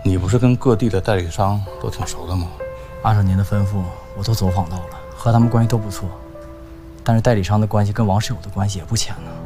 你不是跟各地的代理商都挺熟的吗？ 按照您的吩咐，我都走访到了，和他们关系都不错。但是代理商的关系跟王世友的关系也不浅呢。